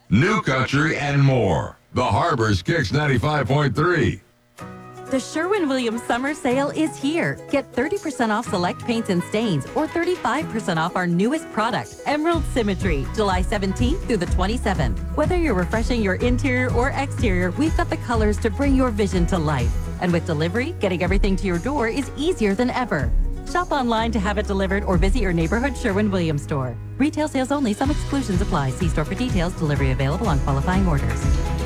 new country, and more. The Harbor's Kicks 95.3. The Sherwin-Williams summer sale is here. Get 30% off select paints and stains or 35% off our newest product, Emerald Symmetry, July 17th through the 27th. Whether you're refreshing your interior or exterior, we've got the colors to bring your vision to life. And with delivery, getting everything to your door is easier than ever. Shop online to have it delivered or visit your neighborhood Sherwin-Williams store. Retail sales only. Some exclusions apply. See store for details. Delivery available on qualifying orders.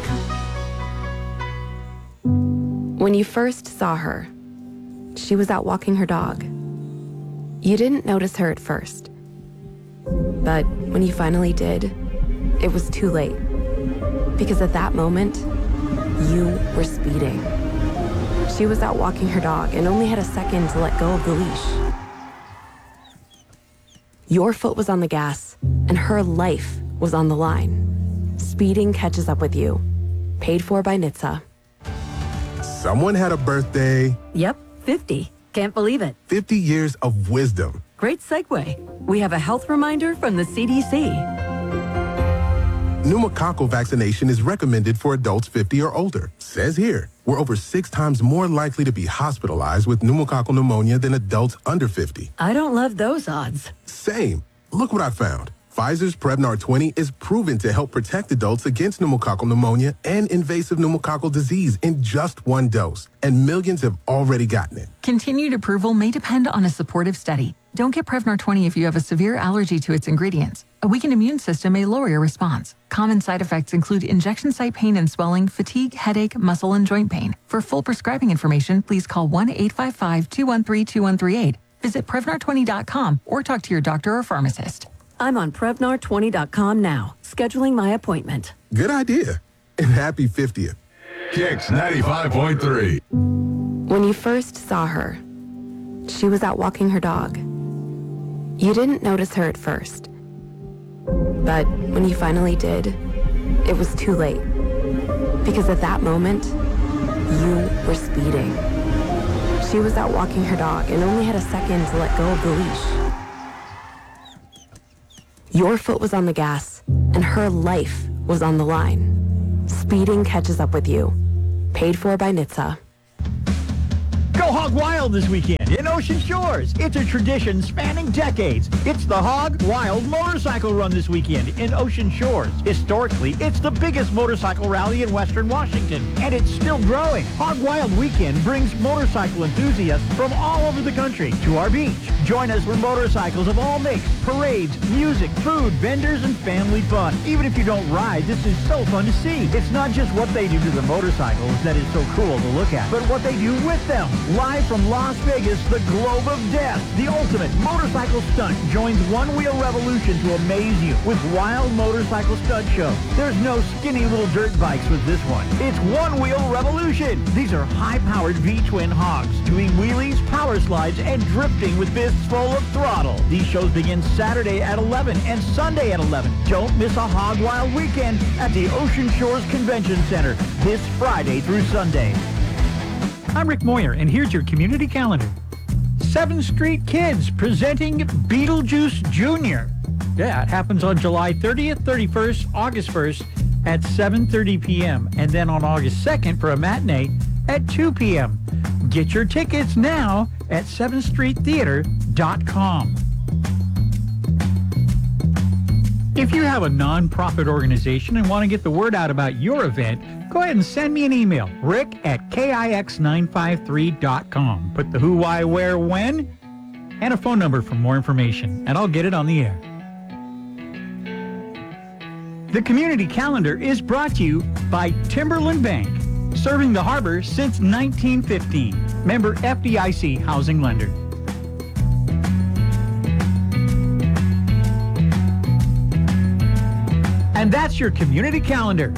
When you first saw her, she was out walking her dog. You didn't notice her at first. But when you finally did, it was too late. Because at that moment, you were speeding. She was out walking her dog and only had a second to let go of the leash. Your foot was on the gas, and her life was on the line. Speeding catches up with you. Paid for by NHTSA. Someone had a birthday. Yep, 50. Can't believe it. 50 years of wisdom. Great segue. We have a health reminder from the CDC. Pneumococcal vaccination is recommended for adults 50 or older. Says here, we're over 6 times more likely to be hospitalized with pneumococcal pneumonia than adults under 50. I don't love those odds. Same. Look what I found. Pfizer's Prevnar 20 is proven to help protect adults against pneumococcal pneumonia and invasive pneumococcal disease in just 1 dose, and millions have already gotten it. Continued approval may depend on a supportive study. Don't get Prevnar 20 if you have a severe allergy to its ingredients. A weakened immune system may lower your response. Common side effects include injection site pain and swelling, fatigue, headache, muscle, and joint pain. For full prescribing information, please call 1-855-213-2138. Visit Prevnar20.com or talk to your doctor or pharmacist. I'm on Prevnar20.com now, scheduling my appointment. Good idea. And happy 50th. Kicks 95.3. When you first saw her, she was out walking her dog. You didn't notice her at first. But when you finally did, it was too late. Because at that moment, you were speeding. She was out walking her dog and only had a second to let go of the leash. Your foot was on the gas, and her life was on the line. Speeding catches up with you. Paid for by NHTSA. Go Hog Wild this weekend in Ocean Shores. It's a tradition spanning decades. It's the Hog Wild Motorcycle Run this weekend in Ocean Shores. Historically, it's the biggest motorcycle rally in Western Washington, and it's still growing. Hog Wild Weekend brings motorcycle enthusiasts from all over the country to our beach. Join us for motorcycles of all makes, parades, music, food, vendors, and family fun. Even if you don't ride, this is so fun to see. It's not just what they do to the motorcycles that is so cool to look at, but what they do with them. Live from Las Vegas, the Globe of Death, the ultimate motorcycle stunt, joins One Wheel Revolution to amaze you with wild motorcycle stunt show. There's no skinny little dirt bikes with this one. It's One Wheel Revolution. These are high-powered V-twin hogs doing wheelies, power slides, and drifting with fists full of throttle. These shows begin Saturday at 11 and Sunday at 11. Don't miss a Hog Wild weekend at the Ocean Shores Convention Center this Friday through Sunday. I'm Rick Moyer, and here's your community calendar. 7th Street Kids presenting Beetlejuice Jr. Yeah, it happens on July 30th, 31st, August 1st at 7:30 p.m. and then on August 2nd for a matinee at 2 p.m. Get your tickets now at 7thstreettheater.com. If you have a nonprofit organization and want to get the word out about your event, go ahead and send me an email, rick@kix953.com. Put the who, why, where, when, and a phone number for more information, and I'll get it on the air. The Community Calendar is brought to you by Timberland Bank, serving the harbor since 1915. Member FDIC Housing Lender. And that's your Community Calendar.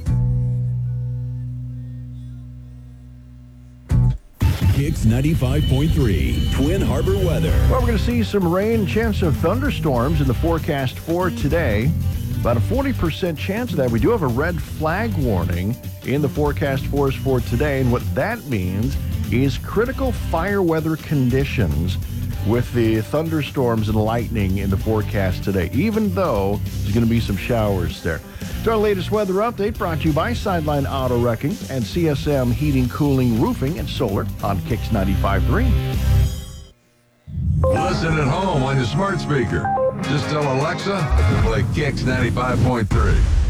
Kicks 95.3, Twin Harbor weather. Well, we're going to see some rain, chance of thunderstorms in the forecast for today. About a 40% chance of that. We do have a red flag warning in the forecast for us for today. And what that means is critical fire weather conditions with the thunderstorms and lightning in the forecast today, even though there's going to be some showers there. To our latest weather update brought to you by Sideline Auto Wrecking and CSM Heating, Cooling, Roofing, and Solar on Kicks 95.3. Listen at home on your smart speaker. Just tell Alexa to play Kicks 95.3.